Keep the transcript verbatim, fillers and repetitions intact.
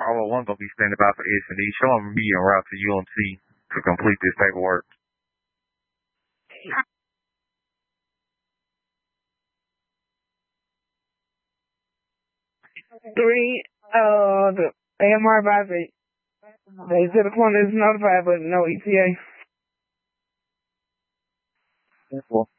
five oh one gonna be standing by for S and D. Show them me en route to U M C to complete this paperwork. Three, uh, the A M R advisor, they said the phone is notified, but no E T A. Well,